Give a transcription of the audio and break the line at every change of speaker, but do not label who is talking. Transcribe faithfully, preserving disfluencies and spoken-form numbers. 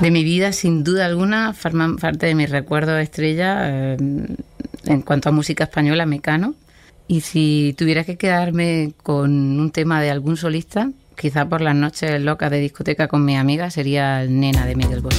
De mi vida, sin duda alguna, forman parte de mis recuerdos estrella eh, en cuanto a música española, Mecano. Y si tuviera que quedarme con un tema de algún solista, quizá por las noches locas de discoteca con mis amigas, sería el Nena de Miguel Bosé.